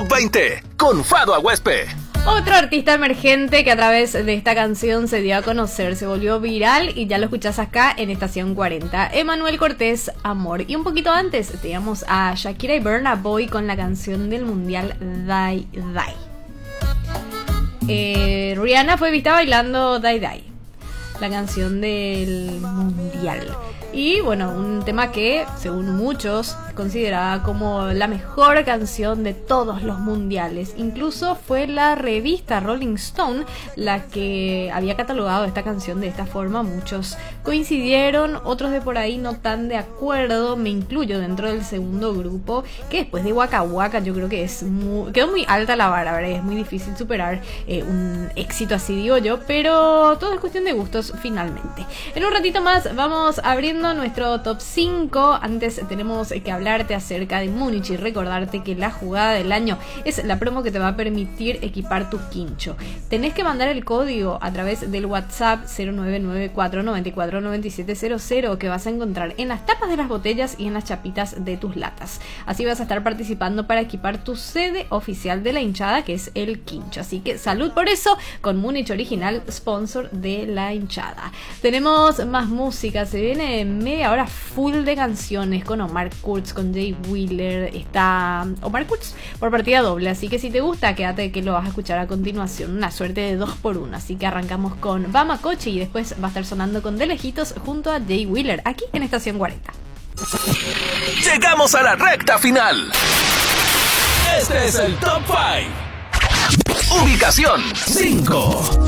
Top 20 con Fado Aguespe. Otro artista emergente que a través de esta canción se dio a conocer, se volvió viral y ya lo escuchás acá en Estación 40. Emanuel Cortés, Amor. Y un poquito antes teníamos a Shakira y Burna Boy con la canción del mundial Die Die. Rihanna fue vista bailando Die Die, la canción del mundial. Y bueno, un tema que, según muchos, es considerada como la mejor canción de todos los mundiales. Incluso fue la revista Rolling Stone la que había catalogado esta canción de esta forma. Muchos coincidieron, otros de por ahí no tan de acuerdo. Me incluyo dentro del segundo grupo, que después de Waka Waka yo creo que quedó muy alta la vara, ¿verdad? Es muy difícil superar un éxito así, digo yo, pero todo es cuestión de gustos finalmente. En un ratito más vamos abriendo nuestro top 5. Antes tenemos que hablarte acerca de Múnich y recordarte que la jugada del año es la promo que te va a permitir equipar tu quincho. Tenés que mandar el código a través del WhatsApp 0994949700 que vas a encontrar en las tapas de las botellas y en las chapitas de tus latas. Así vas a estar participando para equipar tu sede oficial de la hinchada, que es el quincho. Así que salud por eso con Múnich Original, sponsor de la hinchada. Tenemos más música, se viene media hora full de canciones con Omar Kurz, con Jay Wheeler. Está Omar Kurz por partida doble, así que si te gusta, quédate que lo vas a escuchar a continuación. Una suerte de 2x1, así que arrancamos con Bamacoche y después va a estar sonando con De Lejitos junto a Jay Wheeler, aquí en Estación 40. Llegamos a la recta final. Este es el Top 5. Ubicación 5.